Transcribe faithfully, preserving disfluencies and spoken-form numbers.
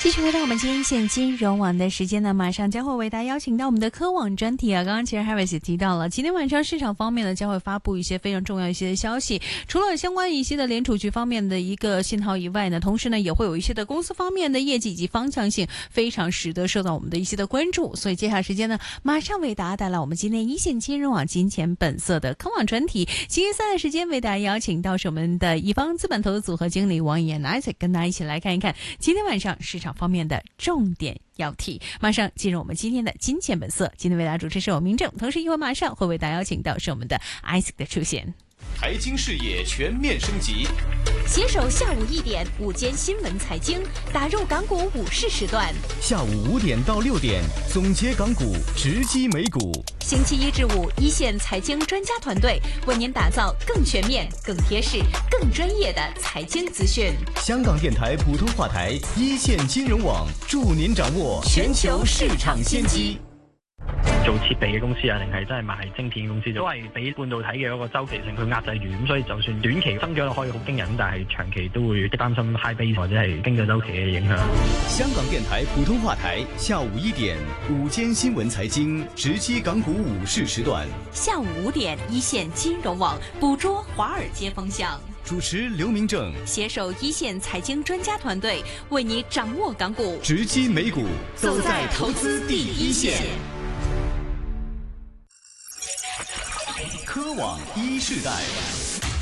继续回到我们今天一线金融网的时间呢，马上将会为大家邀请到我们的科网专题啊。刚刚其实 Harris 也提到了，今天晚上市场方面呢将会发布一些非常重要一些的消息，除了相关一些的联储局方面的一个信号以外呢，同时呢也会有一些的公司方面的业绩以及方向性非常值得受到我们的一些的关注。所以接下来时间呢，马上为大家带来我们今天一线金融网金钱本色的科网专题。星期三的时间为大家邀请到是我们的一方资本投资组合经理王岩 Isaac， 跟大家一起来看一看今天晚上市场方面的重点要题。马上进入我们今天的金钱本色，今天为大家主持是我明正，同时一会儿马上会为大家邀请到是我们的 Isaac 的出现。 财经视野全面升级， 携手下午一点午间新闻财经，打入港股午市时段。 下午五点到六点，总结港股，直击美股。 星期一至五，一线财经专家团队为您打造更全面、更贴市、更专业的财经资讯。 香港电台普通话台一线金融網，助您掌握全球市場先機。 做設備嘅公司啊，定係真係賣晶片公司，都係俾半導體嘅嗰個周期性去壓制住，咁所以就算短期增長可以好驚人，但係長期都會擔心 high base 或者係經濟周期嘅影響。 香港電台普通話台下午一點，午間新聞財經，直擊港股午市時段。 下午五點，一線金融網捕捉華爾街風向。 主持劉明正， 攜手一線財經專家團隊，為你掌握港股， 直擊美股， 走在投資第一線。 科網一世代。